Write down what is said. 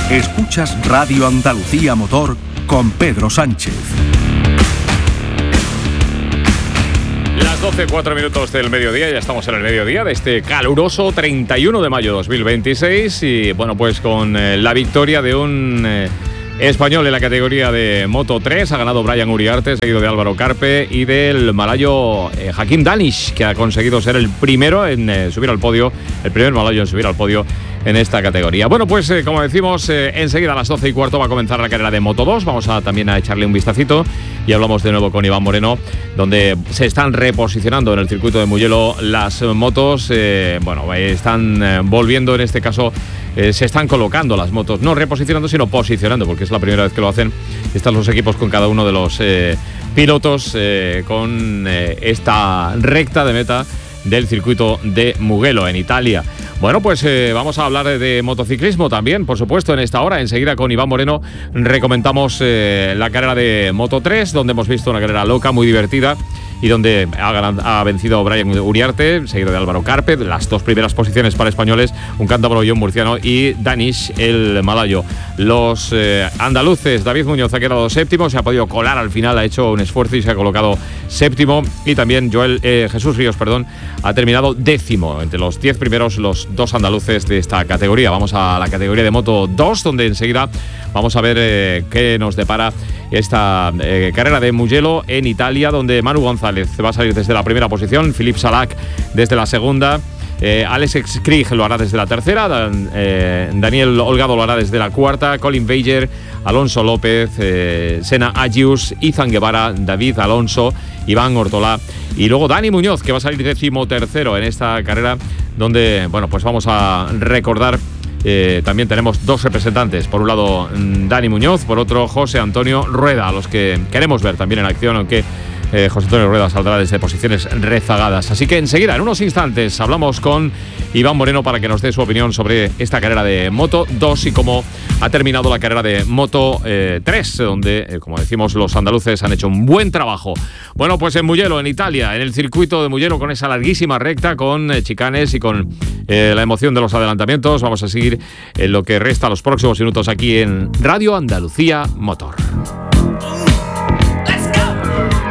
Escuchas Radio Andalucía Motor con Pedro Sánchez. Las 12:04 del mediodía, ya estamos en el mediodía de este caluroso 31 de mayo 2026 y bueno, pues con la victoria de un español en la categoría de Moto 3, ha ganado Brian Uriarte, seguido de Álvaro Carpe y del malayo Hakim Danish, que ha conseguido ser el primero en subir al podio, el primer malayo en subir al podio en esta categoría. Bueno, pues como decimos, enseguida a las 12:15 va a comenzar la carrera de Moto 2. Vamos también a echarle un vistacito y hablamos de nuevo con Iván Moreno, donde se están reposicionando en el circuito de Mugello las motos. Están volviendo, en este caso, se están colocando las motos, no reposicionando, sino posicionando, porque es la primera vez que lo hacen. Están los equipos con cada uno de los pilotos con esta recta de meta del circuito de Mugello en Italia. Bueno, pues vamos a hablar de motociclismo también, por supuesto, en esta hora. Enseguida con Iván Moreno recomendamos la carrera de Moto 3, donde hemos visto una carrera loca, muy divertida, y donde ha vencido Brian Uriarte, seguido de Álvaro Carpe, las dos primeras posiciones para españoles, un cántabro y un murciano, y Danish, el malayo. Los andaluces, David Muñoz ha quedado séptimo, se ha podido colar al final, ha hecho un esfuerzo y se ha colocado séptimo, y también Jesús Ríos, ha terminado décimo. Entre los 10 primeros, los dos andaluces de esta categoría. Vamos a la categoría de Moto 2, donde enseguida vamos a ver qué nos depara esta carrera de Mugello en Italia, donde Manu González va a salir desde la primera posición, Philippe Salac desde la segunda, Alex Krieg lo hará desde la tercera, Daniel Holgado lo hará desde la cuarta, Colin Bager, Alonso López, Sena Agius, Izan Guevara, David Alonso, Iván Ortolá y luego Dani Muñoz, que va a salir 13º en esta carrera, donde bueno, pues vamos a recordar. También tenemos dos representantes, por un lado Dani Muñoz, por otro José Antonio Rueda, a los que queremos ver también en acción, aunque José Antonio Rueda saldrá desde posiciones rezagadas. Así que enseguida, en unos instantes, hablamos con Iván Moreno para que nos dé su opinión sobre esta carrera de Moto 2 y cómo ha terminado la carrera de Moto 3, donde, como decimos, los andaluces han hecho un buen trabajo. Bueno, pues en Mugello, en Italia, en el circuito de Mugello, con esa larguísima recta, con chicanes y con la emoción de los adelantamientos, vamos a seguir en lo que resta los próximos minutos aquí en Radio Andalucía Motor.